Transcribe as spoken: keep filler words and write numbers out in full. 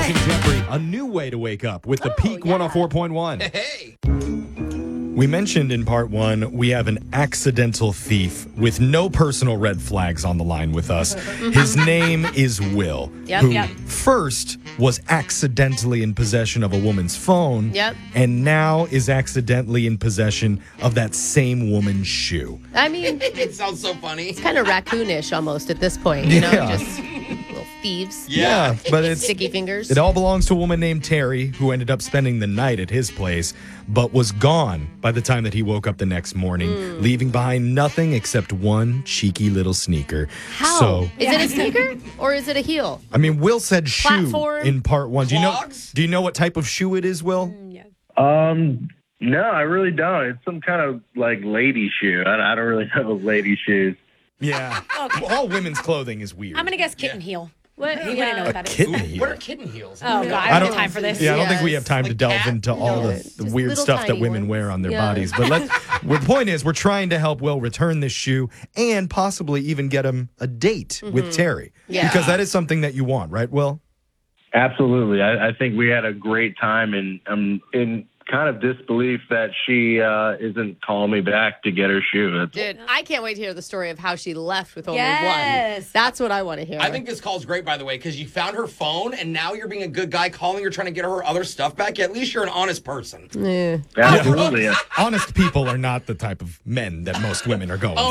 introducing Jeffrey a new way to wake up with the Oh, Peak yeah. one oh four point one. Hey. We mentioned in part one, we have an accidental thief with no personal red flags on the line with us. His name is Will, Yep, who yep. first was accidentally in possession of a woman's phone, Yep. and now is accidentally in possession of that same woman's shoe. I mean, It sounds so funny. kind of raccoonish almost at this point, you know, Yeah. just little thieves, Yeah. but it's sticky fingers. it all belongs to a woman named Terry, who ended up spending the night at his place, but was gone by the time that he woke up the next morning, Mm. leaving behind nothing except one cheeky little sneaker. How? So, Is it a sneaker or is it a heel? I mean, Will said shoe Platform? in part one. Do you know? Clogs? Do you know what type of shoe it is, Will? Um, no, I really don't. It's some kind of like lady shoe. I, I don't really know lady shoes. Yeah. Okay. All women's clothing is weird. I'm going to guess kitten heel. What? He wouldn't know what that is. Kitten Ooh, heel. What are kitten heels? Oh, God. I I don't don't- have time for this. Yeah, I don't think we Yes. have time to Like delve cat? into all No, the, it's the just weird little stuff that tiny women ones. wear on their Yeah. bodies. But let's, the point is, we're trying to help Will return this shoe and possibly even get him a date with Terry. Yeah. Because that is something that you want, right, Will? Absolutely. I, I think we had a great time, and I'm in kind of disbelief that she uh, isn't calling me back to get her shoe. That's- Dude, I can't wait to hear the story of how she left with only Yes. one. That's what I want to hear. I think this call's great, by the way, because you found her phone and now you're being a good guy calling her trying to get her other stuff back. At least you're an honest person. Yeah. Absolutely. Honest people are not the type of men that most women are going Oh,